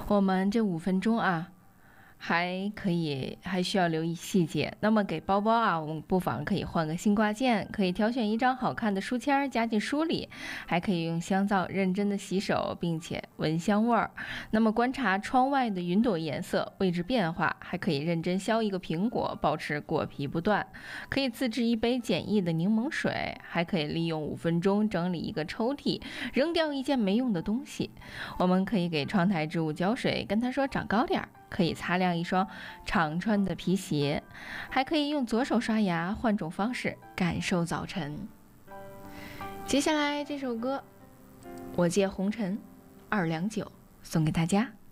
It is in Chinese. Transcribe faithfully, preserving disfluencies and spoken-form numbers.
我们这五分钟啊，还可以还需要留意细节。那么给包包啊，我们不妨可以换个新挂件，可以挑选一张好看的书签夹进书里，还可以用香皂认真的洗手，并且闻香味儿。那么观察窗外的云朵颜色、位置变化，还可以认真削一个苹果，保持果皮不断。可以自制一杯简易的柠檬水，还可以利用五分钟整理一个抽屉，扔掉一件没用的东西。我们可以给窗台植物浇水，跟它说长高点儿。可以擦亮一双常穿的皮鞋，还可以用左手刷牙，换种方式感受早晨。接下来这首歌《我借红尘二两酒》送给大家。